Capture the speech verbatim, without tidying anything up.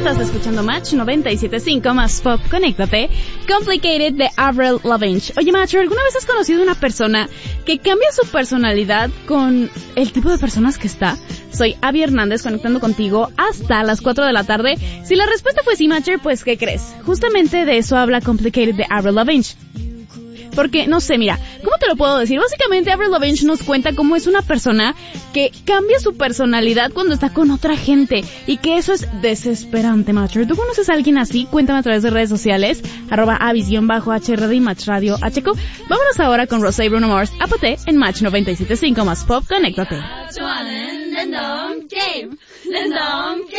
Estás escuchando Match noventa y siete punto cinco más Pop, conéctate. Complicated de Avril Lavigne. Oye, Match, ¿alguna vez has conocido una persona que cambia su personalidad con el tipo de personas que está? Soy Abby Hernández, conectando contigo hasta las cuatro de la tarde. Si la respuesta fue sí, Matcher, pues ¿qué crees? Justamente de eso habla Complicated de Avril Lavigne. Porque, no sé, mira, ¿cómo te lo puedo decir? Básicamente Avril Lavigne nos cuenta cómo es una persona que cambia su personalidad cuando está con otra gente, y que eso es desesperante, Matcher. ¿Tú conoces a alguien así? Cuéntame a través de redes sociales, arroba avis-h r d y Match Radio H Q. Vámonos ahora con Rosé y Bruno Mars, Apathy en Match noventa y siete punto cinco más Pop, conéctate.